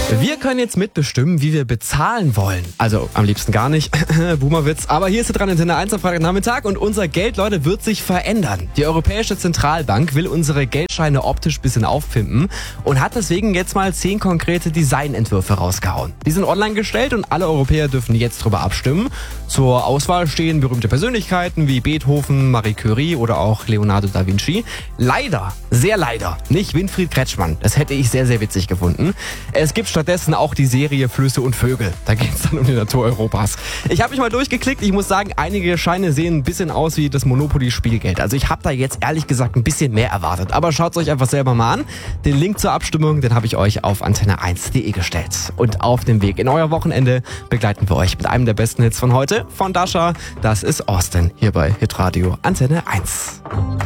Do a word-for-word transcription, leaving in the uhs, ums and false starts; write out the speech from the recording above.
Wir können jetzt mitbestimmen, wie wir bezahlen wollen. Also am liebsten gar nicht. Boomerwitz. Aber hier ist dran Antenne eins am Freitagnachmittag und unser Geld, Leute, wird sich verändern. Die Europäische Zentralbank will unsere Geldscheine optisch ein bisschen aufpimpen und hat deswegen jetzt mal zehn konkrete Designentwürfe rausgehauen. Die sind online gestellt und alle Europäer dürfen jetzt drüber abstimmen. Zur Auswahl stehen berühmte Persönlichkeiten wie Beethoven, Marie Curie oder auch Leonardo da Vinci. Leider, sehr leider, nicht Winfried Kretschmann. Das hätte ich sehr, sehr witzig gefunden. Es gibt stattdessen auch die Serie Flüsse und Vögel. Da geht es dann um die Natur Europas. Ich habe mich mal durchgeklickt. Ich muss sagen, einige Scheine sehen ein bisschen aus wie das Monopoly-Spielgeld. Also ich habe da jetzt ehrlich gesagt ein bisschen mehr erwartet. Aber schaut es euch einfach selber mal an. Den Link zur Abstimmung, den habe ich euch auf antenne eins punkt de gestellt. Und auf dem Weg in euer Wochenende begleiten wir euch mit einem der besten Hits von heute von Dasha. Das ist Austin hier bei Hitradio Antenne eins.